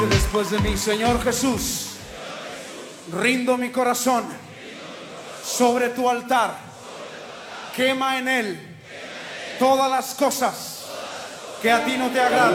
Repite después de mí: Señor Jesús, rindo mi corazón sobre tu altar. Quema en él todas las cosas que a ti no te agradan.